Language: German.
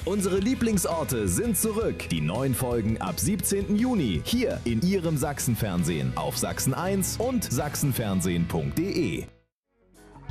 Unsere Lieblingsorte sind zurück. Die neuen Folgen ab 17. Juni hier in Ihrem Sachsenfernsehen auf Sachsen 1 und sachsenfernsehen.de.